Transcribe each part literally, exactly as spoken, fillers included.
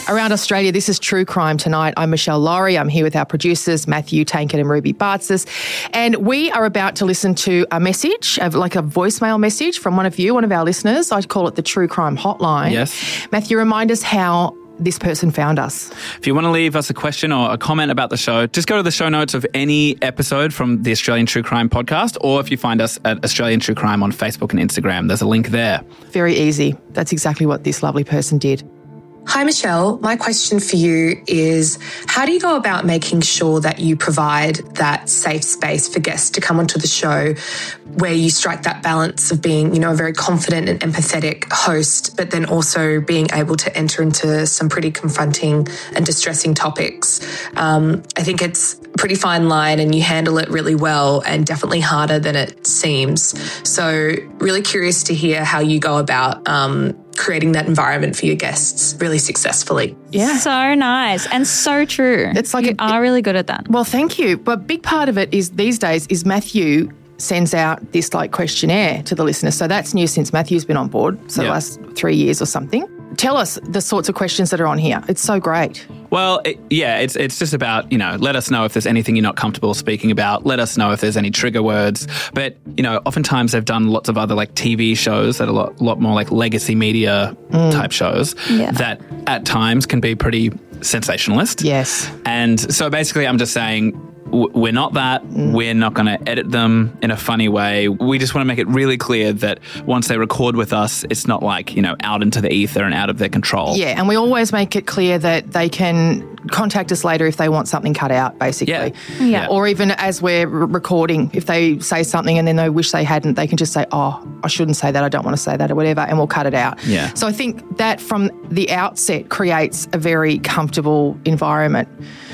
Around Australia, this is True Crime Tonight. I'm Michelle Laurie. I'm here with our producers, Matthew Tankett and Ruby Bartzis. And we are about to listen to a message, like a voicemail message from one of you, one of our listeners. I call it the True Crime Hotline. Yes. Matthew, remind us how this person found us. If you want to leave us a question or a comment about the show, just go to the show notes of any episode from the Australian True Crime podcast, or if you find us at Australian True Crime on Facebook and Instagram, there's a link there. Very easy. That's exactly what this lovely person did. Hi, Michelle. My question for you is, how do you go about making sure that you provide that safe space for guests to come onto the show where you strike that balance of being, you know, a very confident and empathetic host, but then also being able to enter into some pretty confronting and distressing topics? Um, I think it's a pretty fine line and you handle it really well and definitely harder than it seems. So really curious to hear how you go about um, creating that environment for your guests really successfully. Yeah. So nice and so true. It's like you a, are really good at that. Well, thank you. But a big part of it is these days is Matthew sends out this like questionnaire to the listeners. So that's new since Matthew's been on board, so yeah. the last three years or something. Tell us the sorts of questions that are on here. It's so great. Well, it, yeah, it's it's just about, you know, let us know if there's anything you're not comfortable speaking about. Let us know if there's any trigger words. But, you know, oftentimes they've done lots of other like T V shows that are a lot, lot more like legacy media mm. type shows yeah. that at times can be pretty sensationalist. Yes. And so basically I'm just saying, we're not that. Mm. We're not going to edit them in a funny way. We just want to make it really clear that once they record with us, it's not like, you know, out into the ether and out of their control. Yeah, and we always make it clear that they can contact us later if they want something cut out, basically. Yeah. yeah. Or even as we're re- recording, if they say something and then they wish they hadn't, they can just say, oh, I shouldn't say that, I don't want to say that or whatever, and we'll cut it out. Yeah. So I think that from the outset creates a very comfortable environment.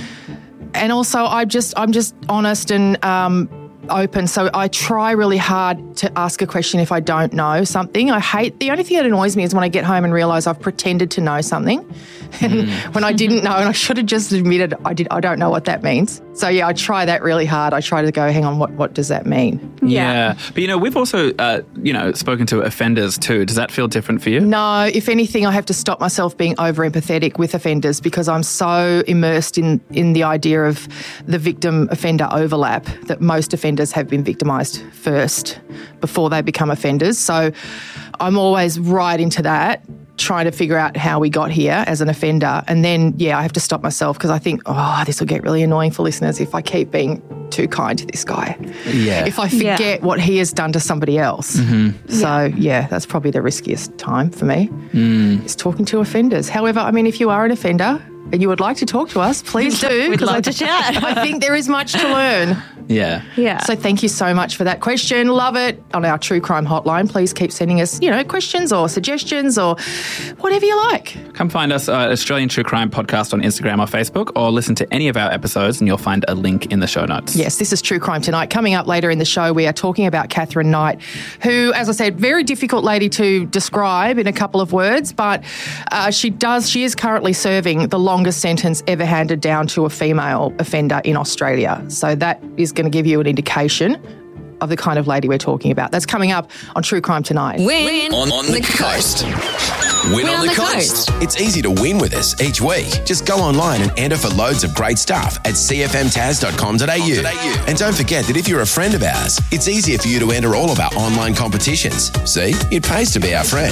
And also, I just, I'm just honest and um, open. So I try really hard to ask a question if I don't know something. I hate, the only thing that annoys me is when I get home and realise I've pretended to know something and mm. when I didn't know, and I should have just admitted I did. I don't know what that means. So yeah, I try that really hard. I try to go, hang on, what, what does that mean? Yeah. yeah. But, you know, we've also, uh, you know, spoken to offenders too. Does that feel different for you? No. If anything, I have to stop myself being over empathetic with offenders because I'm so immersed in, in the idea of the victim-offender overlap that most offenders have been victimised first before they become offenders. So I'm always right into that, trying to figure out how we got here as an offender. And then, yeah, I have to stop myself because I think, oh, this will get really annoying for listeners if I keep being too kind to this guy. Yeah. If I forget yeah. what he has done to somebody else. Mm-hmm. So, yeah. yeah, that's probably the riskiest time for me mm. is talking to offenders. However, I mean, if you are an offender and you would like to talk to us, please do. We'd love I, to chat. I think there is much to learn. Yeah. Yeah. So thank you so much for that question. Love it. On our True Crime Hotline, please keep sending us, you know, questions or suggestions or whatever you like. Come find us at uh, Australian True Crime Podcast on Instagram or Facebook, or listen to any of our episodes and you'll find a link in the show notes. Yes, this is True Crime Tonight. Coming up later in the show, we are talking about Katherine Knight, who, as I said, very difficult lady to describe in a couple of words, but uh, she does, she is currently serving the longest sentence ever handed down to a female offender in Australia. So that is going to give you an indication of the kind of lady we're talking about. That's coming up on True Crime Tonight. Win on, on the coast. Win, win on, on the, the coast. coast. It's easy to win with us each week. Just go online and enter for loads of great stuff at c f m taz dot com dot a u. And don't forget that if you're a friend of ours, it's easier for you to enter all of our online competitions. See, it pays to be our friend.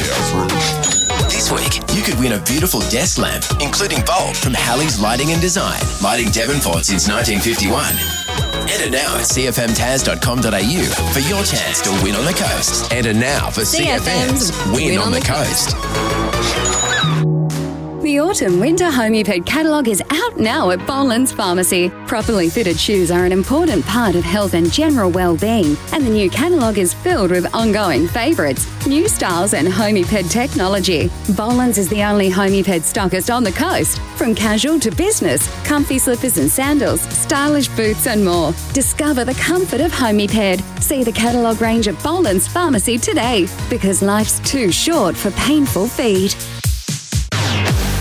This week, you could win a beautiful desk lamp, including bulb from Halley's Lighting and Design, lighting Devonport since nineteen fifty-one. Enter now at c f m taz dot com dot a u for your chance to win on the coast. Enter now for C F M's Win, win on, on the, the Coast. The Autumn-Winter Homeped catalogue is out now at Boland's Pharmacy. Properly fitted shoes are an important part of health and general well-being, and the new catalogue is filled with ongoing favourites, new styles and Homeped technology. Boland's is the only Homeped stockist on the coast. From casual to business, comfy slippers and sandals, stylish boots and more. Discover the comfort of Homeped. See the catalogue range at Boland's Pharmacy today, because life's too short for painful feet.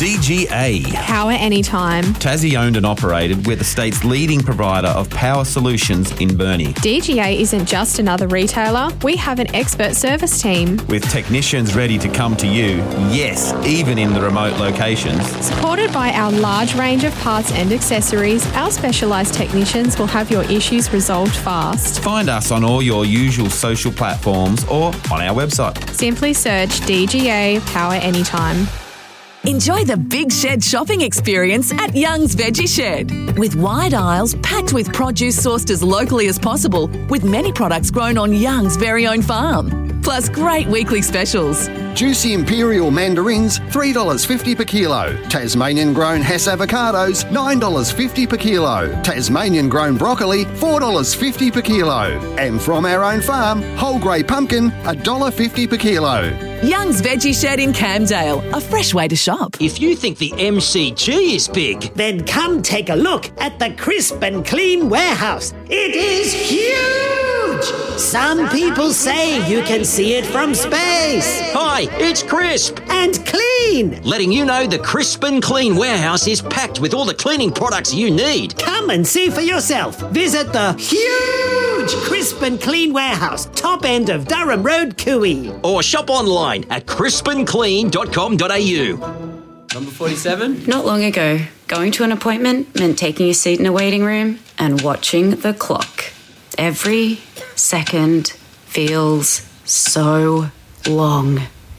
D G A. Power anytime. Tassie owned and operated, we're the state's leading provider of power solutions in Burnie. D G A isn't just another retailer. We have an expert service team. With technicians ready to come to you, yes, even in the remote locations. Supported by our large range of parts and accessories, our specialised technicians will have your issues resolved fast. Find us on all your usual social platforms or on our website. Simply search D G A Power Anytime. Enjoy the big shed shopping experience at Young's Veggie Shed. With wide aisles packed with produce sourced as locally as possible, with many products grown on Young's very own farm. Plus great weekly specials. Juicy Imperial mandarins, three dollars fifty per kilo. Tasmanian-grown Hess avocados, nine dollars fifty per kilo. Tasmanian-grown broccoli, four dollars fifty per kilo. And from our own farm, whole grey pumpkin, one dollar fifty per kilo. Young's Veggie Shed in Camdale, a fresh way to shop. If you think the M C G is big, then come take a look at the Crisp and Clean warehouse. It is huge! Some people say you can see it from space. Hi, it's Crisp and Clean, letting you know the Crisp and Clean warehouse is packed with all the cleaning products you need. Come and see for yourself. Visit the huge Crisp and Clean warehouse, top end of Durham Road, Cooey. Or shop online at crisp and clean dot com dot a u. Number forty-seven? Not long ago, going to an appointment meant taking a seat in a waiting room and watching the clock. Every second feels so long.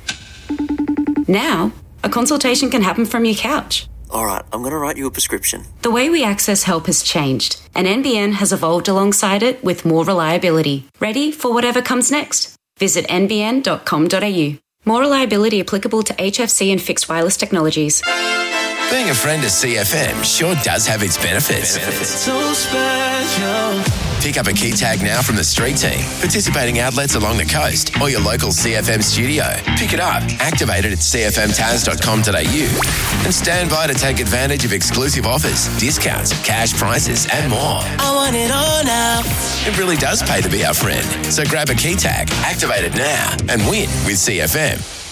Now, a consultation can happen from your couch. All right, I'm going to write you a prescription. The way we access help has changed, and N B N has evolved alongside it with more reliability. Ready for whatever comes next? Visit n b n dot com dot a u. More reliability applicable to H F C and fixed wireless technologies. Being a friend of C F M sure does have its benefits. benefits. So special. Pick up a key tag now from the street team, participating outlets along the coast, or your local C F M studio. Pick it up, activate it at c f m taz dot com dot a u, and stand by to take advantage of exclusive offers, discounts, cash prices, and more. I want it all now. It really does pay to be our friend. So grab a key tag, activate it now, and win with C F M.